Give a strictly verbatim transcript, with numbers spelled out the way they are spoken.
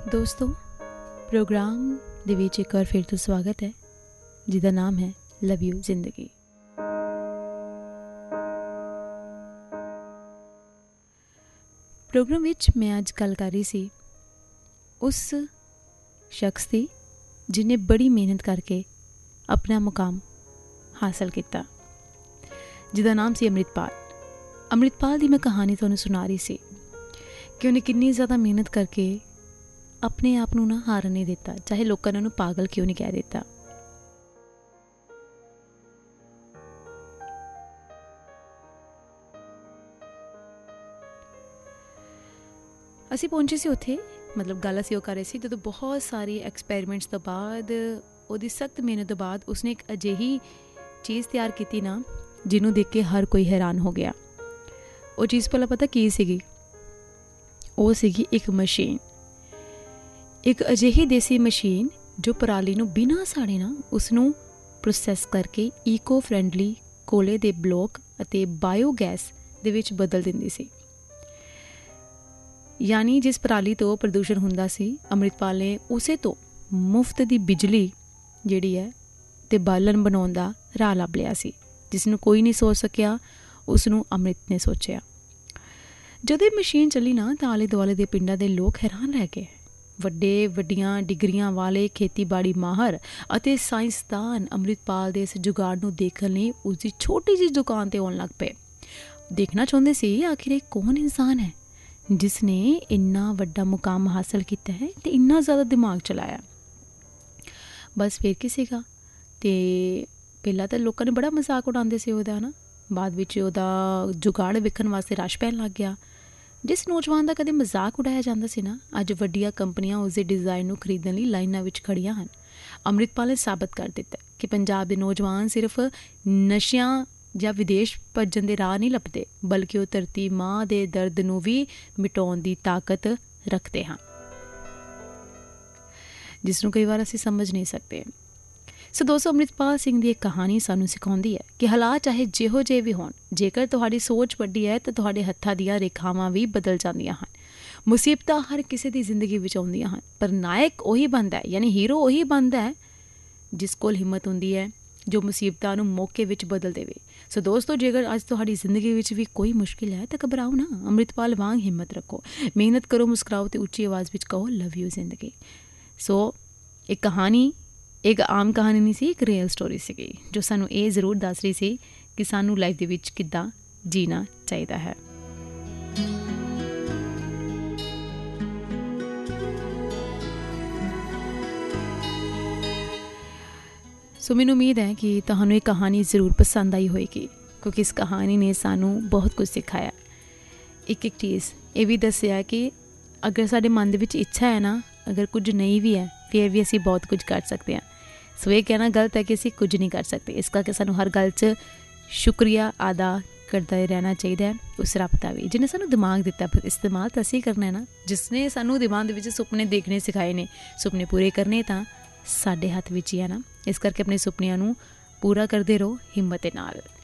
ਦੋਸਤੋ, ਪ੍ਰੋਗਰਾਮ ਦੇ ਵਿੱਚ ਇੱਕ ਵਾਰ ਫਿਰ ਤੋਂ ਸਵਾਗਤ ਹੈ ਜਿਹਦਾ ਨਾਮ ਹੈ ਲਵ ਯੂ ਜ਼ਿੰਦਗੀ। ਪ੍ਰੋਗਰਾਮ ਵਿੱਚ ਮੈਂ ਅੱਜ ਗੱਲ ਕਰ ਰਹੀ ਸੀ ਉਸ ਸ਼ਖਸ ਦੀ ਜਿਹਨੇ ਬੜੀ ਮਿਹਨਤ ਕਰਕੇ ਆਪਣਾ ਮੁਕਾਮ ਹਾਸਲ ਕੀਤਾ, ਜਿਹਦਾ ਨਾਮ ਸੀ ਅੰਮ੍ਰਿਤਪਾਲ। ਅੰਮ੍ਰਿਤਪਾਲ ਦੀ ਮੈਂ ਕਹਾਣੀ ਤੁਹਾਨੂੰ ਸੁਣਾ ਰਹੀ ਸੀ ਕਿ ਉਹਨੇ ਕਿੰਨੀ ਜ਼ਿਆਦਾ ਮਿਹਨਤ ਕਰਕੇ ਆਪਣੇ ਆਪ ਨੂੰ ਨਾ ਹਾਰਨ ਨਹੀਂ ਦਿੱਤਾ, ਚਾਹੇ ਲੋਕਾਂ ਨੇ ਉਹਨੂੰ ਪਾਗਲ ਕਿਉਂ ਨਹੀਂ ਕਹਿ ਦਿੱਤਾ। ਅਸੀਂ ਪਹੁੰਚੇ ਸੀ ਉੱਥੇ, ਮਤਲਬ ਗੱਲ ਅਸੀਂ ਉਹ ਕਰ ਰਹੇ ਸੀ ਜਦੋਂ ਬਹੁਤ ਸਾਰੀ ਐਕਸਪੈਰੀਮੈਂਟਸ ਤੋਂ ਬਾਅਦ, ਉਹਦੀ ਸਖਤ ਮਿਹਨਤ ਤੋਂ ਬਾਅਦ ਉਸਨੇ ਇੱਕ ਅਜਿਹੀ ਚੀਜ਼ ਤਿਆਰ ਕੀਤੀ ਨਾ ਜਿਹਨੂੰ ਦੇਖ ਕੇ ਹਰ ਕੋਈ ਹੈਰਾਨ ਹੋ ਗਿਆ। ਉਹ ਚੀਜ਼ ਭਲਾ ਪਤਾ ਕੀ ਸੀਗੀ? ਉਹ ਸੀਗੀ ਇੱਕ ਮਸ਼ੀਨ, ਇੱਕ ਅਜਿਹੀ ਦੇਸੀ ਮਸ਼ੀਨ ਜੋ ਪਰਾਲੀ ਨੂੰ ਬਿਨਾਂ ਸਾੜੇ ਨਾ ਉਸਨੂੰ ਪ੍ਰੋਸੈਸ ਕਰਕੇ ਈਕੋ ਫਰੈਂਡਲੀ ਕੋਲੇ ਦੇ ਬਲੋਕ ਅਤੇ ਬਾਇਓਗੈਸ ਦੇ ਵਿੱਚ ਬਦਲ ਦਿੰਦੀ ਸੀ। ਯਾਨੀ ਜਿਸ ਪਰਾਲੀ ਤੋਂ ਪ੍ਰਦੂਸ਼ਣ ਹੁੰਦਾ ਸੀ, ਅੰਮ੍ਰਿਤਪਾਲ ਨੇ ਉਸੇ ਤੋਂ ਮੁਫਤ ਦੀ ਬਿਜਲੀ ਜਿਹੜੀ ਹੈ ਤੇ ਬਾਲਣ ਬਣਾਉਣ ਦਾ ਰਾਹ ਲੱਭ ਲਿਆ ਸੀ, ਜਿਸ ਨੂੰ ਕੋਈ ਨਹੀਂ ਸੋਚ ਸਕਿਆ, ਉਸ ਨੂੰ ਅੰਮ੍ਰਿਤ ਨੇ ਸੋਚਿਆ। ਜਦੋਂ ਇਹ ਮਸ਼ੀਨ ਚੱਲੀ ਨਾ ਤਾਂ ਆਲੇ ਦੁਆਲੇ ਦੇ ਪਿੰਡਾਂ ਦੇ ਲੋਕ ਹੈਰਾਨ ਰਹਿ ਗਏ। ਵੱਡੇ ਵੱਡੀਆਂ ਡਿਗਰੀਆਂ ਵਾਲੇ ਖੇਤੀਬਾੜੀ ਮਾਹਰ ਅਤੇ ਸਾਇੰਸਦਾਨ ਅੰਮ੍ਰਿਤਪਾਲ ਦੇ ਇਸ ਜੁਗਾੜ ਨੂੰ ਦੇਖਣ ਲਈ ਉਸਦੀ ਛੋਟੀ ਜਿਹੀ ਦੁਕਾਨ 'ਤੇ ਆਉਣ ਲੱਗ ਪਏ। ਦੇਖਣਾ ਚਾਹੁੰਦੇ ਸੀ ਆਖਿਰ ਇਹ ਕੌਣ ਇਨਸਾਨ ਹੈ ਜਿਸ ਨੇ ਇੰਨਾ ਵੱਡਾ ਮੁਕਾਮ ਹਾਸਲ ਕੀਤਾ ਹੈ ਅਤੇ ਇੰਨਾ ਜ਼ਿਆਦਾ ਦਿਮਾਗ ਚਲਾਇਆ। ਬਸ ਫਿਰ ਕੀ ਸੀਗਾ, ਅਤੇ ਪਹਿਲਾਂ ਤਾਂ ਲੋਕਾਂ ਨੇ ਬੜਾ ਮਜ਼ਾਕ ਉਡਾਉਂਦੇ ਸੀ ਉਹਦਾ ਨਾ, ਬਾਅਦ ਵਿੱਚ ਉਹਦਾ ਜੁਗਾੜ ਵੇਖਣ ਵਾਸਤੇ ਰਸ਼ ਪੈਣ ਲੱਗ ਗਿਆ। ਜਿਸ ਨੌਜਵਾਨ ਦਾ ਕਦੇ ਮਜ਼ਾਕ ਉਡਾਇਆ ਜਾਂਦਾ ਸੀ ਨਾ, ਅੱਜ ਵੱਡੀਆਂ ਕੰਪਨੀਆਂ ਉਸਦੇ ਡਿਜ਼ਾਈਨ ਨੂੰ ਖਰੀਦਣ ਲਈ ਲਾਈਨਾਂ ਵਿੱਚ ਖੜੀਆਂ ਹਨ। ਅੰਮ੍ਰਿਤਪਾਲ ਨੇ ਸਾਬਤ ਕਰ ਦਿੱਤਾ ਕਿ ਪੰਜਾਬ ਦੇ ਨੌਜਵਾਨ ਸਿਰਫ ਨਸ਼ਿਆਂ ਜਾਂ ਵਿਦੇਸ਼ ਭੱਜਣ ਦੇ ਰਾਹ ਨਹੀਂ ਲੱਭਦੇ, ਬਲਕਿ ਉਹ ਧਰਤੀ ਮਾਂ ਦੇ ਦਰਦ ਨੂੰ ਵੀ ਮਿਟਾਉਣ ਦੀ ਤਾਕਤ ਰੱਖਦੇ ਹਨ, ਜਿਸ ਨੂੰ ਕਈ ਵਾਰ ਅਸੀਂ ਸਮਝ ਨਹੀਂ ਸਕਦੇ। ਸੋ ਦੋਸਤੋ, ਅੰਮ੍ਰਿਤਪਾਲ ਸਿੰਘ ਦੀ ਇੱਕ ਕਹਾਣੀ ਸਾਨੂੰ ਸਿਖਾਉਂਦੀ ਹੈ ਕਿ ਹਾਲਾਤ ਚਾਹੇ ਜਿਹੋ ਜਿਹੇ ਵੀ ਹੋਣ, ਜੇਕਰ ਤੁਹਾਡੀ ਸੋਚ ਵੱਡੀ ਹੈ ਤਾਂ ਤੁਹਾਡੇ ਹੱਥਾਂ ਦੀਆਂ ਰੇਖਾਵਾਂ ਵੀ ਬਦਲ ਜਾਂਦੀਆਂ ਹਨ। ਮੁਸੀਬਤਾਂ ਹਰ ਕਿਸੇ ਦੀ ਜ਼ਿੰਦਗੀ ਵਿੱਚ ਆਉਂਦੀਆਂ ਹਨ, ਪਰ ਨਾਇਕ ਉਹੀ ਬਣਦਾ ਹੈ, ਯਾਨੀ ਹੀਰੋ ਉਹੀ ਬਣਦਾ ਹੈ ਜਿਸ ਕੋਲ ਹਿੰਮਤ ਹੁੰਦੀ ਹੈ ਜੋ ਮੁਸੀਬਤਾਂ ਨੂੰ ਮੌਕੇ ਵਿੱਚ ਬਦਲ ਦੇਵੇ। ਸੋ ਦੋਸਤੋ, ਜੇਕਰ ਅੱਜ ਤੁਹਾਡੀ ਜ਼ਿੰਦਗੀ ਵਿੱਚ ਵੀ ਕੋਈ ਮੁਸ਼ਕਿਲ ਹੈ ਤਾਂ ਘਬਰਾਓ ਨਾ, ਅੰਮ੍ਰਿਤਪਾਲ ਵਾਂਗ ਹਿੰਮਤ ਰੱਖੋ, ਮਿਹਨਤ ਕਰੋ, ਮੁਸਕਰਾਓ ਅਤੇ ਉੱਚੀ ਆਵਾਜ਼ ਵਿੱਚ ਕਹੋ ਲਵ ਯੂ ਜ਼ਿੰਦਗੀ। ਸੋ ਇਹ ਕਹਾਣੀ ਇੱਕ ਆਮ ਕਹਾਣੀ ਨਹੀਂ ਸੀ, ਇੱਕ ਰੀਅਲ ਸਟੋਰੀ ਸੀਗੀ ਜੋ ਸਾਨੂੰ ਇਹ ਜ਼ਰੂਰ ਦੱਸ ਰਹੀ ਸੀ ਕਿ ਸਾਨੂੰ ਲਾਈਫ ਦੇ ਵਿੱਚ ਕਿੱਦਾਂ ਜੀਣਾ ਚਾਹੀਦਾ ਹੈ। ਸੋ ਮੈਨੂੰ ਉਮੀਦ ਹੈ ਕਿ ਤੁਹਾਨੂੰ ਇਹ ਕਹਾਣੀ ਜ਼ਰੂਰ ਪਸੰਦ ਆਈ ਹੋਏਗੀ, ਕਿਉਂਕਿ ਇਸ ਕਹਾਣੀ ਨੇ ਸਾਨੂੰ ਬਹੁਤ ਕੁਝ ਸਿਖਾਇਆ। ਇੱਕ ਇੱਕ ਚੀਜ਼ ਇਹ ਵੀ ਦੱਸਿਆ ਕਿ ਅਗਰ ਸਾਡੇ ਮਨ ਦੇ ਵਿੱਚ ਇੱਛਾ ਹੈ ਨਾ, ਅਗਰ ਕੁਝ ਨਹੀਂ ਵੀ ਹੈ ਫਿਰ ਵੀ ਅਸੀਂ ਬਹੁਤ ਕੁਝ ਕਰ ਸਕਦੇ ਹਾਂ। ਸੋ ਇਹ ਕਹਿਣਾ ਗਲਤ ਹੈ ਕਿ ਅਸੀਂ ਕੁਝ ਨਹੀਂ ਕਰ ਸਕਦੇ, ਇਸ ਕਰਕੇ ਸਾਨੂੰ ਹਰ ਗੱਲ 'ਚ ਸ਼ੁਕਰੀਆ ਅਦਾ ਕਰਦਾ ਰਹਿਣਾ ਚਾਹੀਦਾ ਹੈ ਉਸ ਰੱਬ ਦਾ ਵੀ ਜਿਹਨੇ ਸਾਨੂੰ ਦਿਮਾਗ ਦਿੱਤਾ, ਫਿਰ ਇਸਤੇਮਾਲ ਤਾਂ ਅਸੀਂ ਕਰਨਾ ਹੈ ਨਾ। ਜਿਸਨੇ ਸਾਨੂੰ ਦਿਮਾਗ ਦੇ ਵਿੱਚ ਸੁਪਨੇ ਦੇਖਣੇ ਸਿਖਾਏ ਨੇ, ਸੁਪਨੇ ਪੂਰੇ ਕਰਨੇ ਤਾਂ ਸਾਡੇ ਹੱਥ ਵਿੱਚ ਹੀ ਹੈ ਨਾ। ਇਸ ਕਰਕੇ ਆਪਣੇ ਸੁਪਨਿਆਂ ਨੂੰ ਪੂਰਾ ਕਰਦੇ ਰਹੋ ਹਿੰਮਤ ਦੇ ਨਾਲ।